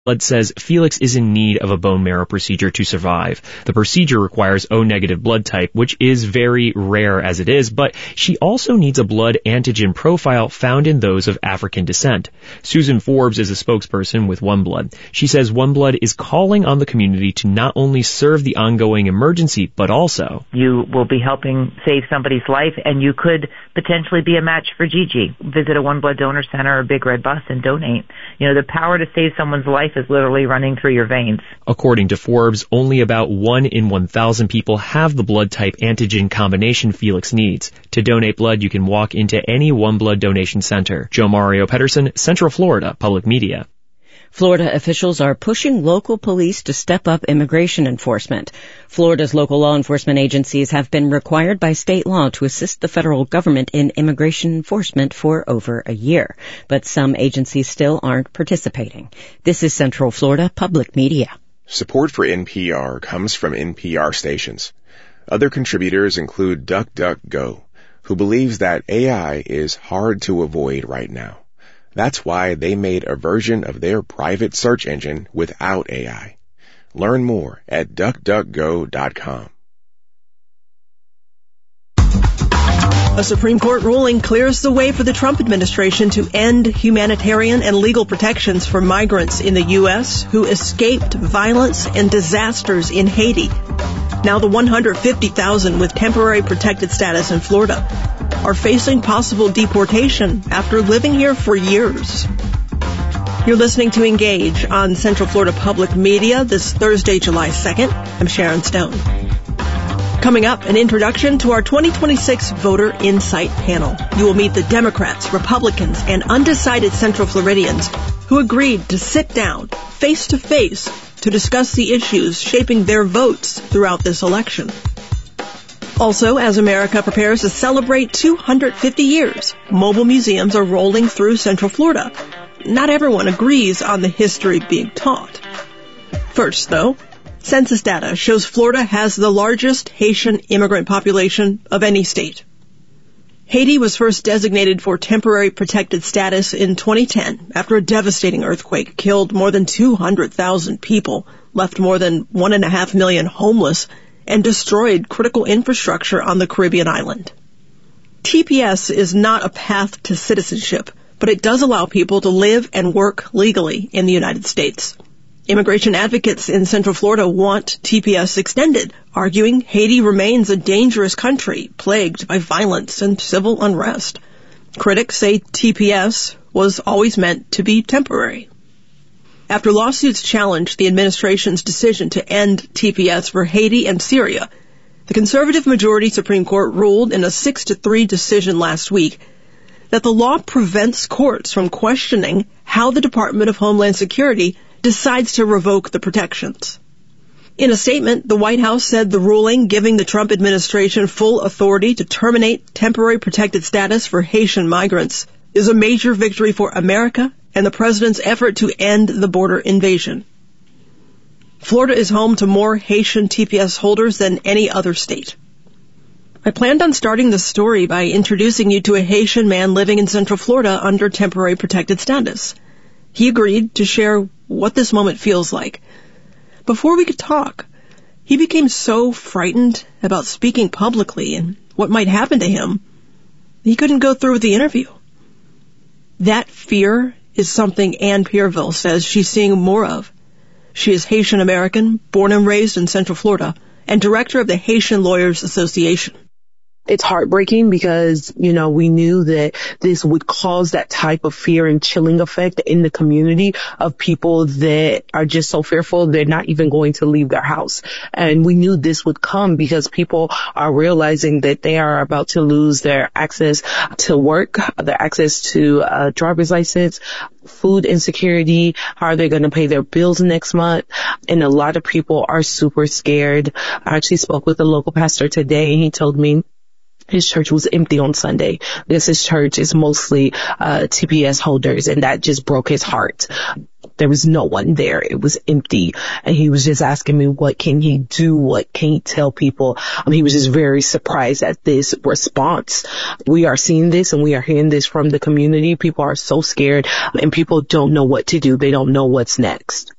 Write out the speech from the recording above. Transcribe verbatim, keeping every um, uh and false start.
Blood says Felix is in need of a bone marrow procedure to survive. The procedure requires O-negative blood type, which is very rare as it is, but she also needs a blood antigen profile found in those of African descent. Susan Forbes is a spokesperson with OneBlood. She says OneBlood is calling on the community to not only serve the ongoing emergency, but also... You will be helping save somebody's life, and you could potentially be a match for Gigi. Visit a OneBlood donor center or Big Red Bus and donate. You know, the power to save someone's life is literally running through your veins. According to Forbes, only about one in one thousand people have the blood type antigen combination Felix needs. To donate blood, you can walk into any OneBlood donation center. Joe Mario Pedersen, Central Florida Public Media. Florida officials are pushing local police to step up immigration enforcement. Florida's local law enforcement agencies have been required by state law to assist the federal government in immigration enforcement for over a year, but some agencies still aren't participating. This is Central Florida Public Media. Support for N P R comes from N P R stations. Other contributors include DuckDuckGo, who believes that A I is hard to avoid right now. That's why they made a version of their private search engine without A I. Learn more at duck duck go dot com. A Supreme Court ruling clears the way for the Trump administration to end humanitarian and legal protections for migrants in the U S who escaped violence and disasters in Haiti. Now the one hundred fifty thousand with temporary protected status in Florida are facing possible deportation after living here for years. You're listening to Engage on Central Florida Public Media this Thursday, July second. I'm Sharon Stone. Coming up, an introduction to our twenty twenty-six Voter Insight Panel. You will meet the Democrats, Republicans, and undecided Central Floridians who agreed to sit down face-to-face to discuss the issues shaping their votes throughout this election. Also, as America prepares to celebrate two hundred fifty years, mobile museums are rolling through Central Florida. Not everyone agrees on the history being taught. First, though, census data shows Florida has the largest Haitian immigrant population of any state. Haiti was first designated for temporary protected status in twenty ten after a devastating earthquake killed more than two hundred thousand people, left more than one and a half million homeless, and destroyed critical infrastructure on the Caribbean island. T P S is not a path to citizenship, but it does allow people to live and work legally in the United States. Immigration advocates in Central Florida want T P S extended, arguing Haiti remains a dangerous country plagued by violence and civil unrest. Critics say T P S was always meant to be temporary. After lawsuits challenged the administration's decision to end T P S for Haiti and Syria, the conservative majority Supreme Court ruled in a six to three decision last week that the law prevents courts from questioning how the Department of Homeland Security decides to revoke the protections. In a statement, the White House said the ruling giving the Trump administration full authority to terminate temporary protected status for Haitian migrants is a major victory for America and the president's effort to end the border invasion. Florida is home to more Haitian T P S holders than any other state. I planned on starting the story by introducing you to a Haitian man living in Central Florida under temporary protected status. He agreed to share what this moment feels like. Before we could talk, he became so frightened about speaking publicly and what might happen to him, he couldn't go through with the interview. That fear is something Ann Pierville says she's seeing more of. She is Haitian American, born and raised in Central Florida, and director of the Haitian Lawyers Association. It's heartbreaking because, you know, we knew that this would cause that type of fear and chilling effect in the community of people that are just so fearful they're not even going to leave their house. And we knew this would come because people are realizing that they are about to lose their access to work, their access to a driver's license, food insecurity, how are they going to pay their bills next month? And a lot of people are super scared. I actually spoke with a local pastor today, and he told me his church was empty on Sunday because his church is mostly uh T P S holders, and that just broke his heart. There was no one there. It was empty. And he was just asking me, what can he do? What can he tell people? Um, he was just very surprised at this response. We are seeing this and we are hearing this from the community. People are so scared and people don't know what to do. They don't know what's next.